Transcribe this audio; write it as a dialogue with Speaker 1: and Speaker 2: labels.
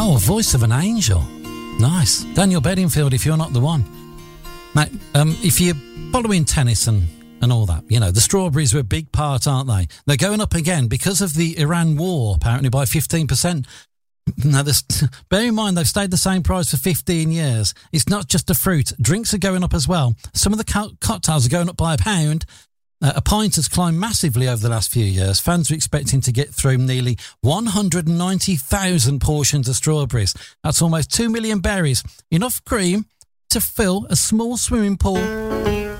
Speaker 1: Oh, voice of an angel. Nice. Daniel Bedingfield, if you're not the one. Now, if you're following tennis and all that, you know, the strawberries were a big part, aren't they? They're going up again because of the Iran war, apparently by 15%. Now, bear in mind, they've stayed the same price for 15 years. It's not just the fruit. Drinks are going up as well. Some of the cocktails are going up by £1. A pint has climbed massively over the last few years. Fans are expecting to get through nearly 190,000 portions of strawberries. That's almost 2 million berries. Enough cream to fill a small swimming pool.